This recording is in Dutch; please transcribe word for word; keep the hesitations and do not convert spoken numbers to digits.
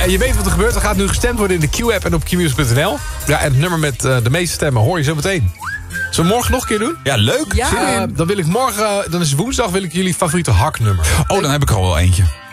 je weet wat er gebeurt. Er gaat nu gestemd worden in de Q-app en op q music punt n l. Ja, en het nummer met uh, de meeste stemmen hoor je zo meteen. Zullen we morgen nog een keer doen? Ja, leuk. Ja. Uh, dan wil ik morgen, dan is het woensdag, wil ik jullie favoriete haknummer. Oh, dan heb ik er al wel eentje.